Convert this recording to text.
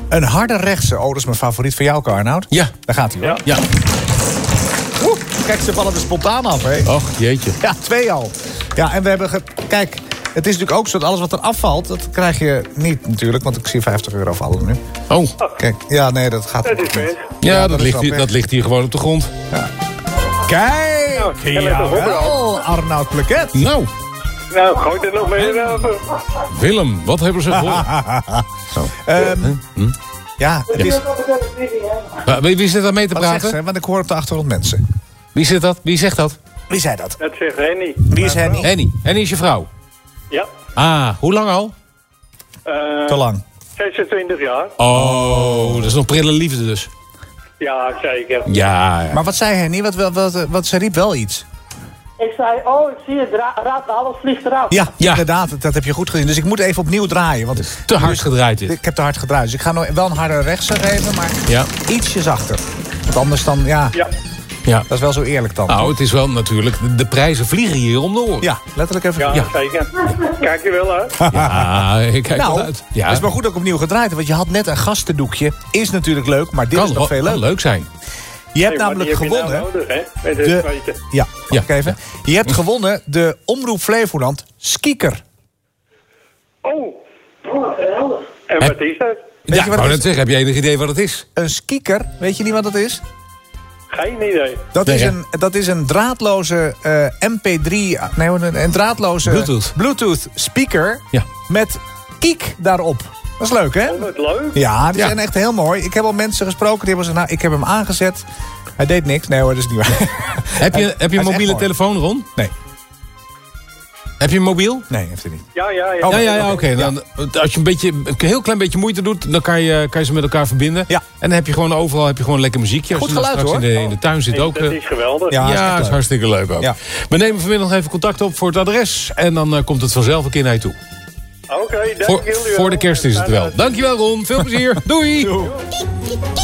Een harde rechtse. Oh, dat is mijn favoriet van jou, Arnoud. Ja. Daar gaat hij hoor. Ja. Oeh, kijk, ze vallen er spontaan af, hè? Och, jeetje. Ja, 2 al. Ja, en we hebben... Kijk, het is natuurlijk ook zo dat alles wat er afvalt... dat krijg je niet natuurlijk, want ik zie €50 vallen nu. Oh. Kijk, ja, nee, dat gaat... Dat is weg. Ja, is dat ligt hier gewoon op de grond. Kijk! Ja, Jawel, Arnoud Pleket. Nou, Nou, gooi er nog meer over. Willem, wat hebben ze voor? Ja, het is... Wie zit daar mee te Wat zegt praten? ze? Want ik hoor op de achtergrond mensen. Wie zit dat? Wie zegt dat? Wie zei dat? Dat zegt Henny. Wie is Henny? Henny. Henny is je vrouw? Ja. Ah, hoe lang al? Te lang. 26 jaar. Oh, dat is nog prille liefde dus. Ja, zeker. Ja. Maar wat zei Henny? Wat ze riep wel iets. Ik zei, oh, ik zie het, raad, alles vliegt eruit. Ja, Ja. inderdaad, dat heb je goed gezien. Dus ik moet even opnieuw draaien. Want Te hard gedraaid dit. ik heb te hard gedraaid. Dus ik ga nog wel een harde rechtse geven, maar Ja. ietsje zachter. Want anders dan, ja, Ja. Ja. dat is wel zo eerlijk dan. Nou, het is wel natuurlijk... De prijzen vliegen hier om de oren. Ja, letterlijk even. Ja, Ja. zeker. Kijk je wel, hè? Ja, ik kijk Nou, wel uit. Ja, het is maar goed ook opnieuw gedraaid. Want je had net een gastendoekje. Is natuurlijk leuk, maar dit is nog veel kan leuk. leuk zijn. Je hebt Hey, maar namelijk die heb je gewonnen. nou nodig, hè? Met het De- weten. Ja, Ja. wacht even. Je hebt gewonnen de Omroep Flevoland Skieker. Oh. En wat is dat? Weet Ja, je wat ik wou het net is? zeggen, heb je enig idee wat het is? Een skieker, weet je niet wat dat is? Geen idee. Dat is een draadloze MP3... Nee, een draadloze... Bluetooth. speaker Ja. met kiek daarop. Dat is leuk, hè? Oh, wat leuk. Ja, die Ja. zijn echt heel mooi. Ik heb al mensen gesproken die hebben gezegd... Nou, ik heb hem aangezet. Hij deed niks. Nee hoor, dat is niet waar. Heb je Hij een is echt mobiele mooi. telefoon, Ron? Nee, Heb je een mobiel? nee, heeft hij niet. Ja. Oh, Ja, oké. Dan, als je een heel klein beetje moeite doet, dan kan je ze met elkaar verbinden. Ja. En dan heb je gewoon overal lekker muziekje. Als Goed je dan geluid, straks hoor. in de tuin zit ook. Dat is geweldig. Ja, Ja, echt dat is leuk. hartstikke leuk ook. Ja. We nemen vanmiddag nog even contact op voor het adres. En dan komt het vanzelf een keer naar je toe. Oké, dank jullie wel. Voor de kerst is het wel. Dankjewel, Ron. Veel plezier. Doei.